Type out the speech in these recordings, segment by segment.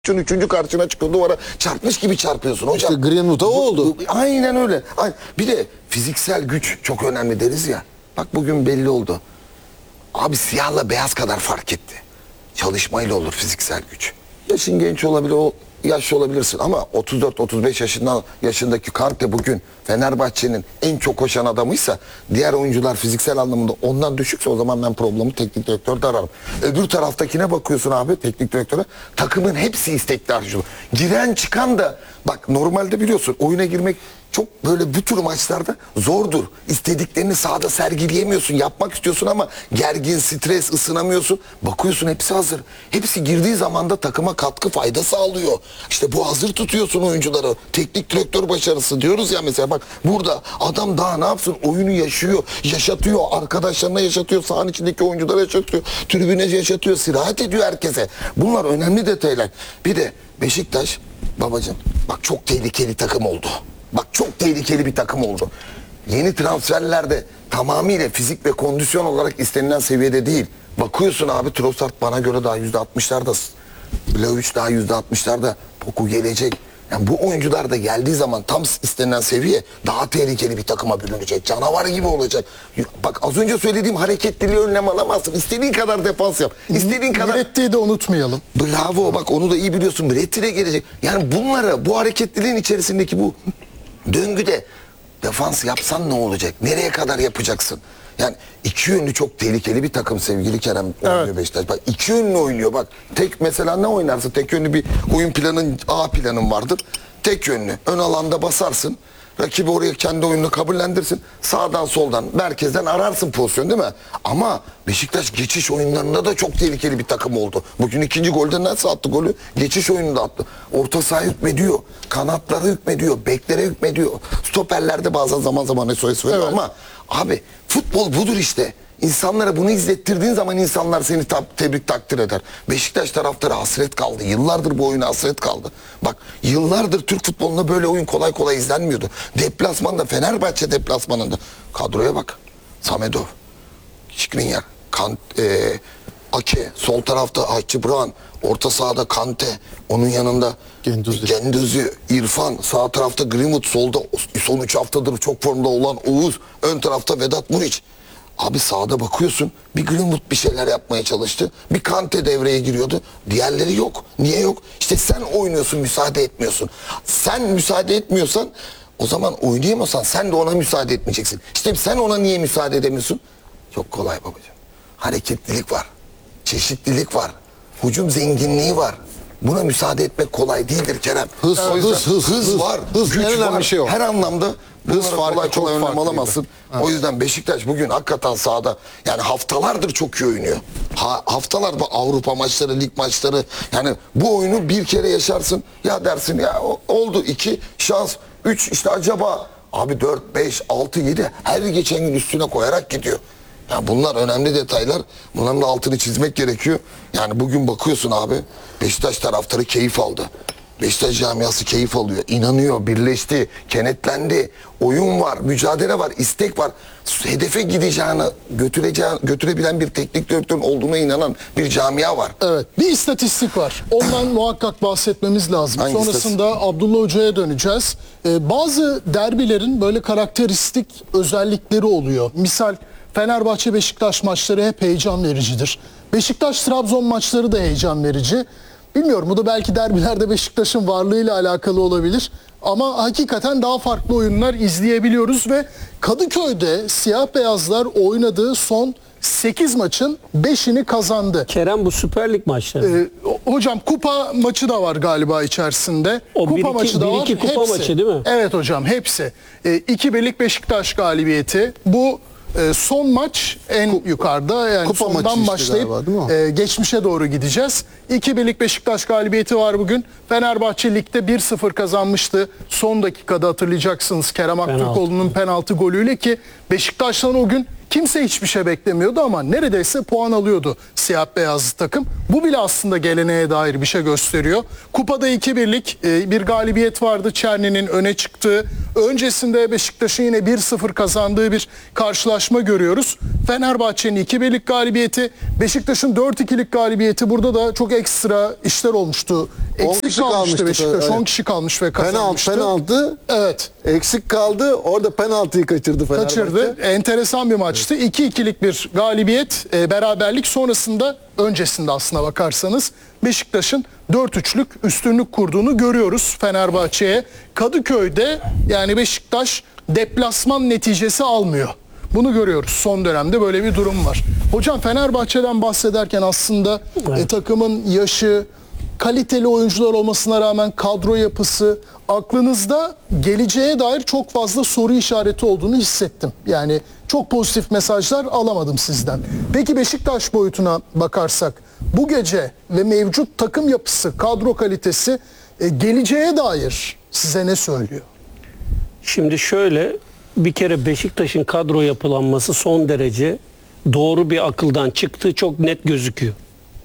üçüncü karşına çıkıyor, duvara çarpmış gibi çarpıyorsun hocam. İşte Greenwood'a oldu. Aynen öyle. Bir de fiziksel güç çok önemli deriz ya. Bak bugün belli oldu. Abi siyahla beyaz kadar fark etti. Çalışmayla olur fiziksel güç. Yaşın genç olabilir, o yaşlı olabilirsin ama 34-35 yaşındaki Kante bugün Fenerbahçe'nin en çok koşan adamıysa, diğer oyuncular fiziksel anlamında ondan düşükse, o zaman ben problemi teknik direktörde ararım. Öbür taraftakine bakıyorsun abi, teknik direktöre, takımın hepsi istekli harcıyor. Giren çıkan da bak, normalde biliyorsun oyuna girmek çok böyle bu tür maçlarda zordur. İstediklerini sahada sergileyemiyorsun. Yapmak istiyorsun ama gergin, stres, ısınamıyorsun. Bakıyorsun hepsi hazır. Hepsi girdiği zaman da takıma katkı, fayda sağlıyor. İşte bu hazır tutuyorsun oyuncuları. Teknik direktör başarısı diyoruz ya mesela, bak burada adam daha ne yapsın? Oyunu yaşıyor, yaşatıyor. Arkadaşlarına yaşatıyor. Sahanın içindeki oyunculara yaşatıyor. Tribüne yaşatıyor. Sirahat ediyor herkese. Bunlar önemli detaylar. Bir de Beşiktaş babacığım bak, çok tehlikeli takım oldu. Bak çok tehlikeli bir takım oldu. Yeni transferlerde tamamıyla fizik ve kondisyon olarak istenilen seviyede değil. Bakıyorsun abi, Trossard bana göre daha %60'larda. Vlahovic daha %60'larda. Poku gelecek. Yani bu oyuncular da geldiği zaman tam istenilen seviye, daha tehlikeli bir takıma bürünecek. Canavar gibi olacak. Bak az önce söylediğim hareketliliği önlem alamazsın. İstediğin kadar defans yap. İstediğin kadar... Brett'i de unutmayalım. Bravo, bak onu da iyi biliyorsun. Brett'i de gelecek. Yani bunlara, bu hareketliliğin içerisindeki bu döngüde defans yapsan ne olacak? Nereye kadar yapacaksın? Yani iki yönlü çok tehlikeli bir takım sevgili Kerem. Evet. Beşiktaş. Bak iki yönlü oynuyor bak. Tek mesela ne oynarsın? Tek yönlü bir oyun planın, A planın vardır. Tek yönlü. Ön alanda basarsın. Rakibi oraya kendi oyununu kabullendirsin. Sağdan soldan merkezden ararsın pozisyon, değil mi? Ama Beşiktaş geçiş oyunlarında da çok tehlikeli bir takım oldu. Bugün ikinci golde nasıl attı golü? Geçiş oyununda attı. Orta saha hükmediyor. Kanatlara hükmediyor. Beklere hükmediyor. Stoperlerde bazen zaman zaman SOS veriyor, evet. Ama abi futbol budur işte. İnsanlara bunu izlettirdiğin zaman insanlar seni tebrik takdir eder. Beşiktaş taraftarı hasret kaldı. Yıllardır bu oyuna hasret kaldı. Bak yıllardır Türk futbolunda böyle oyun kolay kolay izlenmiyordu. Deplasmanda, Fenerbahçe deplasmanında kadroya bak. Samedov, Skriniar, Ake, sol tarafta Hacıbran, orta sahada Kante, onun yanında Gendüzi, İrfan, sağ tarafta Greenwood, solda son 3 haftadır çok formda olan Oğuz, ön tarafta Vedat Muriç. Abi sahada bakıyorsun, bir Greenwood bir şeyler yapmaya çalıştı. Bir Kante devreye giriyordu. Diğerleri yok. Niye yok? İşte sen oynuyorsun, müsaade etmiyorsun. Sen müsaade etmiyorsan, o zaman oynayamıyorsan sen de ona müsaade etmeyeceksin. İşte sen ona niye müsaade edemiyorsun? Çok kolay babacığım. Hareketlilik var. Çeşitlilik var. Hücum zenginliği var. Buna müsaade etmek kolay değildir Kerem. Hız var. Hız, güç var. Bir şey o. Her anlamda hız farkı kolay önlem farklıydı. alamazsın. Evet. O yüzden Beşiktaş bugün hakikaten sahada, yani haftalardır çok iyi oynuyor. Haftalar bu Avrupa maçları, lig maçları, yani bu oyunu bir kere yaşarsın. Ya dersin ya oldu, 2 şans, 3 işte acaba, abi 4, 5, 6, 7 her geçen gün üstüne koyarak gidiyor. Yani bunlar önemli detaylar. Bunların da altını çizmek gerekiyor. Yani bugün bakıyorsun abi, Beşiktaş taraftarı keyif aldı. Beşiktaş camiası keyif alıyor. İnanıyor, birleşti, kenetlendi. Oyun var, mücadele var, istek var. Hedefe gideceğini götürebilen bir teknik direktörün olduğuna inanan bir camia var. Evet. Bir istatistik var. Ondan muhakkak bahsetmemiz lazım. Hangi Sonrasında Abdullah Hoca'ya döneceğiz. Bazı derbilerin böyle karakteristik özellikleri oluyor. Misal Fenerbahçe-Beşiktaş maçları hep heyecan vericidir. Beşiktaş-Trabzon maçları da heyecan verici. Bilmiyorum, bu da belki derbilerde Beşiktaş'ın varlığıyla alakalı olabilir. Ama hakikaten daha farklı oyunlar izleyebiliyoruz ve Kadıköy'de siyah beyazlar oynadığı son 8 maçın 5'ini kazandı. Kerem, bu Süper Lig maçları. Hocam kupa maçı da var galiba içerisinde. O kupa 1-2 maçı da var. kupa Hepsi. maçı değil mi? Evet hocam, hepsi. 2-1'lik Beşiktaş galibiyeti. Bu son maç en yukarıda, yani kupa sondan maçı işte başlayıp galiba, geçmişe doğru gideceğiz. 2-1'lik Beşiktaş galibiyeti var bugün. Fenerbahçe ligde 1-0 kazanmıştı. Son dakikada hatırlayacaksınız Kerem Aktürkoğlu'nun penaltı golüyle, ki Beşiktaş'tan o gün kimse hiçbir şey beklemiyordu ama neredeyse puan alıyordu siyah beyazlı takım. Bu bile aslında geleneğe dair bir şey gösteriyor. Kupada 2-1'lik bir galibiyet vardı. Çerni'nin öne çıktığı. Öncesinde Beşiktaş'ın yine 1-0 kazandığı bir karşılaşma görüyoruz. Fenerbahçe'nin 2-1'lik galibiyeti, Beşiktaş'ın 4-2'lik galibiyeti. Burada da çok ekstra işler olmuştu Eksik kişi kalmıştı kalmıştı. Beşiktaş. Evet. 10 kişi kalmış ve kazanmıştı. Penaltı Evet. eksik kaldı. Orada penaltıyı kaçırdı Fenerbahçe. Kaçırdı. Enteresan bir maçtı. 2-2'lik bir galibiyet, beraberlik sonrasında, öncesinde aslına bakarsanız Beşiktaş'ın 4-3'lük üstünlük kurduğunu görüyoruz Fenerbahçe'ye. Kadıköy'de yani Beşiktaş deplasman neticesi almıyor. Bunu görüyoruz. Son dönemde böyle bir durum var. Hocam Fenerbahçe'den bahsederken aslında takımın yaşı, kaliteli oyuncular olmasına rağmen kadro yapısı, aklınızda geleceğe dair çok fazla soru işareti olduğunu hissettim. Yani çok pozitif mesajlar alamadım sizden. Peki Beşiktaş boyutuna bakarsak bu gece ve mevcut takım yapısı, kadro kalitesi geleceğe dair size ne söylüyor? Şimdi şöyle, bir kere Beşiktaş'ın kadro yapılanması son derece doğru bir akıldan çıktığı çok net gözüküyor.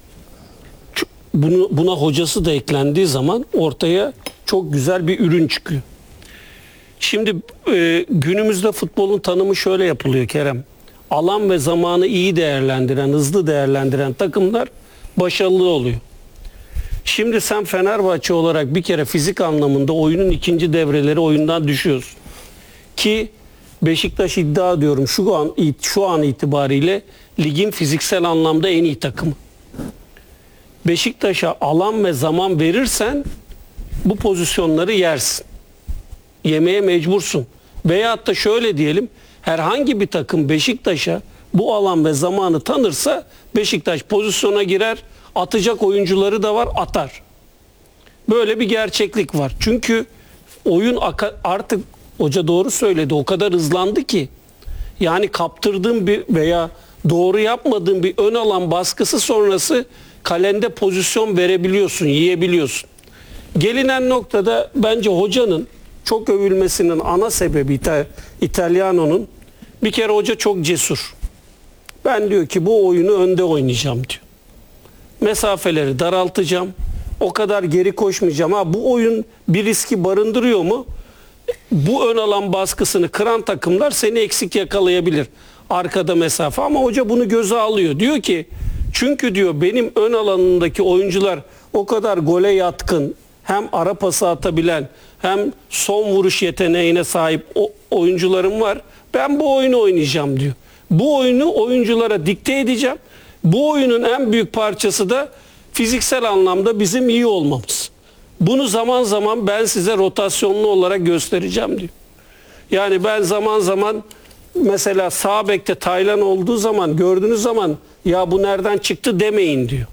Buna hocası da eklendiği zaman ortaya çok güzel bir ürün çıkıyor. Şimdi günümüzde futbolun tanımı şöyle yapılıyor Kerem. Alan ve zamanı iyi değerlendiren, hızlı değerlendiren takımlar başarılı oluyor. Şimdi sen Fenerbahçe olarak bir kere fizik anlamında oyunun ikinci devreleri oyundan düşüyorsun. Ki Beşiktaş iddia ediyorum şu an itibariyle ligin fiziksel anlamda en iyi takımı. Beşiktaş'a alan ve zaman verirsen bu pozisyonları yersin. Yemeye mecbursun. Veyahut da şöyle diyelim, herhangi bir takım Beşiktaş'a bu alan ve zamanı tanırsa Beşiktaş pozisyona girer, atacak oyuncuları da var, atar. Böyle bir gerçeklik var. Çünkü oyun artık hoca doğru söyledi, o kadar hızlandı ki yani kaptırdığın bir veya doğru yapmadığın bir ön alan baskısı sonrası kalende pozisyon verebiliyorsun, yiyebiliyorsun. Gelinen noktada bence hocanın çok övülmesinin ana sebebi İtalyano'nun, bir kere hoca çok cesur. Ben diyor ki bu oyunu önde oynayacağım diyor. Mesafeleri daraltacağım. O kadar geri koşmayacağım. Bu oyun bir riski barındırıyor mu? Bu ön alan baskısını kıran takımlar seni eksik yakalayabilir. Arkada mesafe, ama hoca bunu göze alıyor. Diyor ki çünkü diyor benim ön alanındaki oyuncular o kadar gole yatkın, hem ara pası atabilen hem son vuruş yeteneğine sahip oyuncularım var. Ben bu oyunu oynayacağım diyor. Bu oyunu oyunculara dikte edeceğim. Bu oyunun en büyük parçası da fiziksel anlamda bizim iyi olmamız. Bunu zaman zaman ben size rotasyonlu olarak göstereceğim diyor. Yani ben zaman zaman mesela sağ bekte Taylan olduğu zaman, gördüğünüz zaman ya bu nereden çıktı demeyin diyor.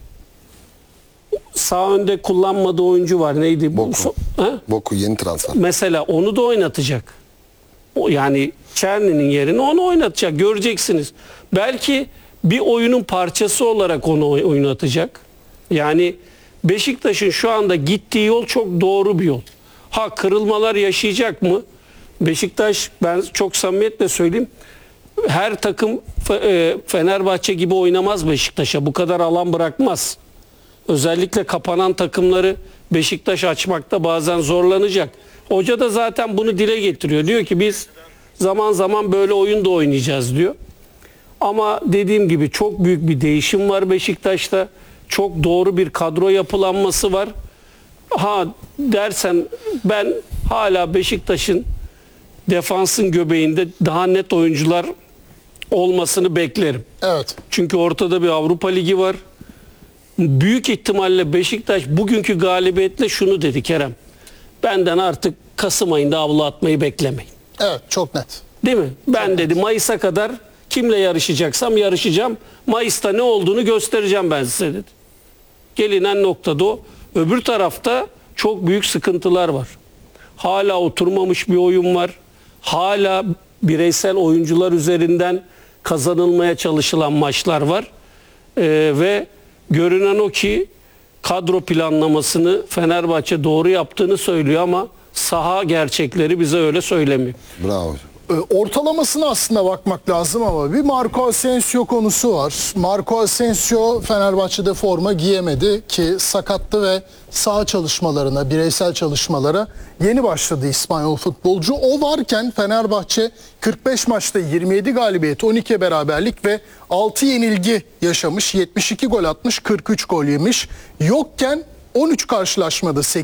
Sağ önde kullanmadığı oyuncu var. Neydi? Boku yeni transfer. Mesela onu da oynatacak. Yani Çerni'nin yerine onu oynatacak. Göreceksiniz. Belki bir oyunun parçası olarak onu oynatacak. Yani Beşiktaş'ın şu anda gittiği yol çok doğru bir yol. Kırılmalar yaşayacak mı? Beşiktaş, ben çok samimiyetle söyleyeyim, her takım Fenerbahçe gibi oynamaz Beşiktaş'a. Bu kadar alan bırakmaz. Özellikle kapanan takımları Beşiktaş açmakta bazen zorlanacak. Hoca da zaten bunu dile getiriyor. Diyor ki biz zaman zaman böyle oyun da oynayacağız diyor. Ama dediğim gibi çok büyük bir değişim var Beşiktaş'ta. Çok doğru bir kadro yapılanması var. Dersen ben hala Beşiktaş'ın defansın göbeğinde daha net oyuncular olmasını beklerim. Evet. Çünkü ortada bir Avrupa Ligi var. Büyük ihtimalle Beşiktaş bugünkü galibiyetle şunu dedi Kerem. Benden artık Kasım ayında avlu atmayı beklemeyin. Evet, çok net. Değil mi? Ben dedi Mayıs'a kadar kimle yarışacaksam yarışacağım. Mayıs'ta ne olduğunu göstereceğim ben size dedi. Gelinen noktada o. Öbür tarafta çok büyük sıkıntılar var. Hala oturmamış bir oyun var. Hala bireysel oyuncular üzerinden kazanılmaya çalışılan maçlar var. Ve görünen o ki kadro planlamasını Fenerbahçe doğru yaptığını söylüyor ama saha gerçekleri bize öyle söylemiyor. Bravo. Ortalamasına aslında bakmak lazım ama bir Marco Asensio konusu var. Marco Asensio Fenerbahçe'de forma giyemedi ki sakattı ve saha çalışmalarına, bireysel çalışmalara yeni başladı İspanyol futbolcu. O varken Fenerbahçe 45 maçta 27 galibiyet, 12 beraberlik ve 6 yenilgi yaşamış. 72 gol atmış, 43 gol yemiş. Yokken 13 karşılaşmada